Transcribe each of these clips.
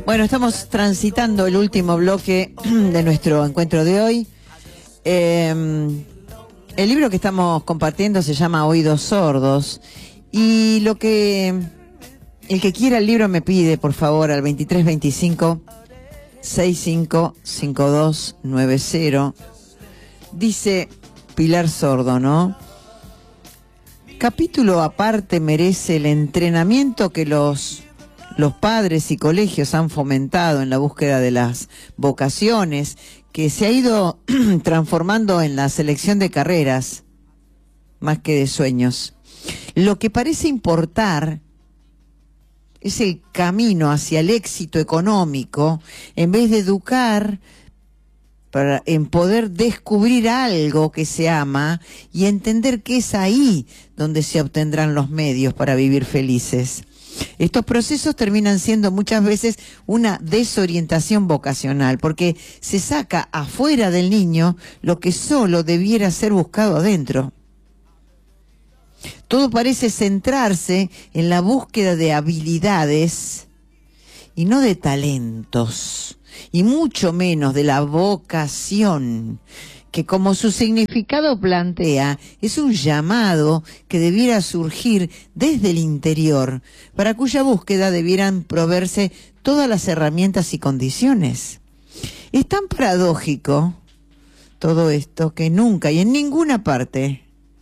Bueno, estamos transitando el último bloque de nuestro encuentro de hoy. El libro que estamos compartiendo se llama Oídos Sordos. Y el que quiera el libro me pide, por favor, al 2325 655290. Dice Pilar Sordo, ¿no? Capítulo aparte merece el entrenamiento que los padres y colegios han fomentado en la búsqueda de las vocaciones, que se ha ido transformando en la selección de carreras más que de sueños. Lo que parece importar es el camino hacia el éxito económico, en vez de educar en poder descubrir algo que se ama y entender que es ahí donde se obtendrán los medios para vivir felices. Estos procesos terminan siendo muchas veces una desorientación vocacional, porque se saca afuera del niño lo que solo debiera ser buscado adentro. Todo parece centrarse en la búsqueda de habilidades y no de talentos, y mucho menos de la vocación, que como su significado plantea, es un llamado que debiera surgir desde el interior, para cuya búsqueda debieran proveerse todas las herramientas y condiciones. Es tan paradójico todo esto que nunca y en ninguna parte,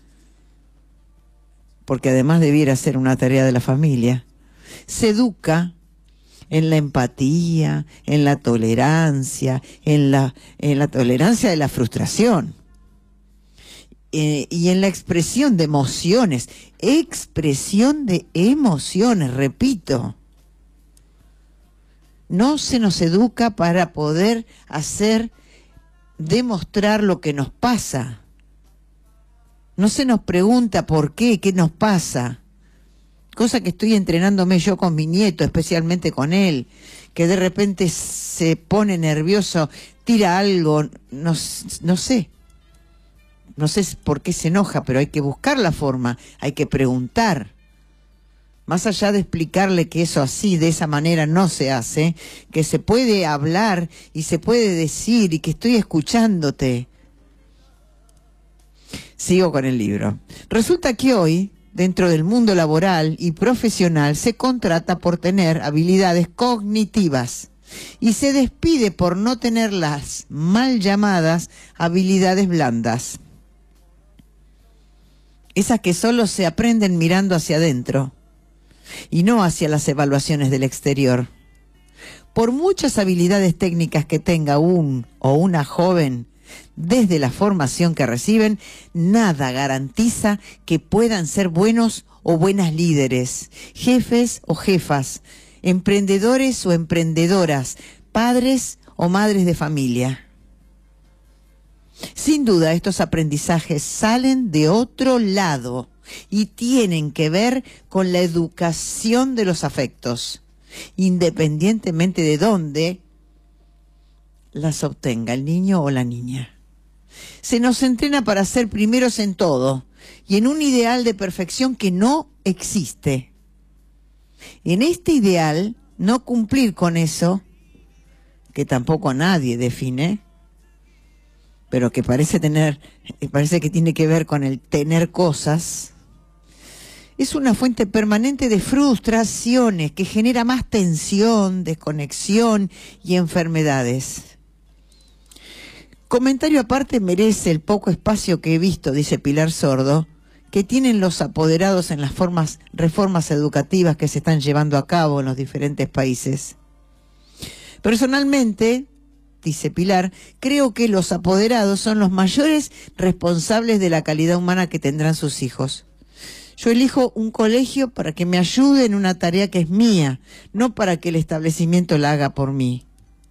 porque además debiera ser una tarea de la familia, se educa en la empatía, en la tolerancia, en la tolerancia de la frustración, y en la expresión de emociones. Expresión de emociones, repito. No se nos educa para poder demostrar lo que nos pasa. No se nos pregunta por qué nos pasa. Cosa que estoy entrenándome yo con mi nieto, especialmente con él, que de repente se pone nervioso, tira algo, no sé por qué se enoja, pero hay que buscar la forma, hay que preguntar. Más allá de explicarle que eso así, de esa manera no se hace, que se puede hablar y se puede decir y que estoy escuchándote. Sigo con el libro. Resulta que hoy, dentro del mundo laboral y profesional, se contrata por tener habilidades cognitivas y se despide por no tener las mal llamadas habilidades blandas. Esas que solo se aprenden mirando hacia adentro y no hacia las evaluaciones del exterior. Por muchas habilidades técnicas que tenga un o una joven, desde la formación que reciben, nada garantiza que puedan ser buenos o buenas líderes, jefes o jefas, emprendedores o emprendedoras, padres o madres de familia. Sin duda, estos aprendizajes salen de otro lado y tienen que ver con la educación de los afectos, independientemente de dónde las obtenga el niño o la niña. Se nos entrena para ser primeros en todo y en un ideal de perfección que no existe. En este ideal, no cumplir con eso, que tampoco nadie define, pero que parece que tiene que ver con el tener cosas, es una fuente permanente de frustraciones que genera más tensión, desconexión y enfermedades. Comentario aparte merece el poco espacio que he visto, dice Pilar Sordo, que tienen los apoderados en las reformas educativas que se están llevando a cabo en los diferentes países. Personalmente, dice Pilar, creo que los apoderados son los mayores responsables de la calidad humana que tendrán sus hijos. Yo elijo un colegio para que me ayude en una tarea que es mía, no para que el establecimiento la haga por mí.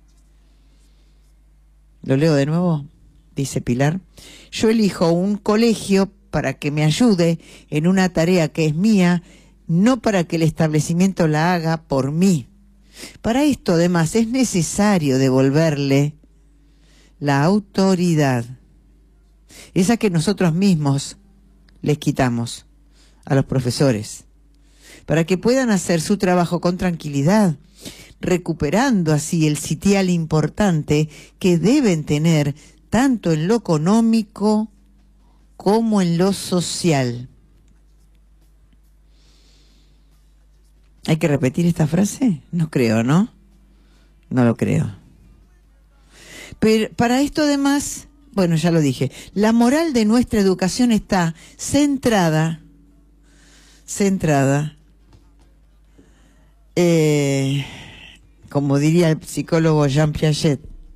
Lo leo de nuevo, dice Pilar. Yo elijo un colegio para que me ayude en una tarea que es mía, no para que el establecimiento la haga por mí. Para esto, además, es necesario devolverle la autoridad, esa que nosotros mismos les quitamos a los profesores, para que puedan hacer su trabajo con tranquilidad recuperando así el sitial importante que deben tener tanto en lo económico como en lo social. ¿Hay que repetir esta frase? No creo, ¿no? No lo creo. Pero para esto además, bueno, ya lo dije, la moral de nuestra educación está centrada, como diría el psicólogo Jean Piaget,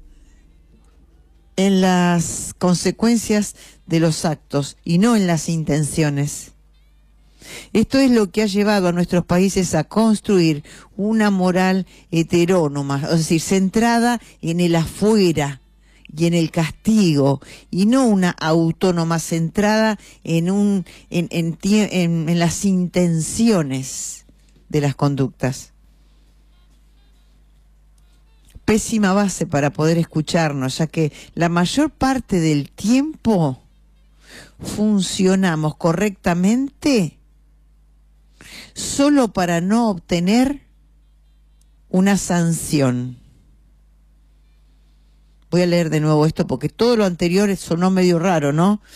en las consecuencias de los actos y no en las intenciones. Esto es lo que ha llevado a nuestros países a construir una moral heterónoma, es decir, centrada en el afuera y en el castigo, y no una autónoma centrada en las intenciones de las conductas. Pésima base para poder escucharnos, ya que la mayor parte del tiempo funcionamos correctamente solo para no obtener una sanción. Voy a leer de nuevo esto porque todo lo anterior sonó medio raro, ¿no?